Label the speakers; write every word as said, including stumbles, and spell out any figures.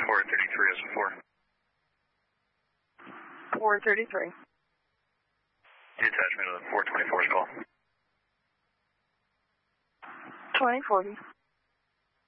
Speaker 1: four thirty-three is four.
Speaker 2: four thirty-three.
Speaker 1: The attachment of the four twenty-four's call.
Speaker 2: twenty forty.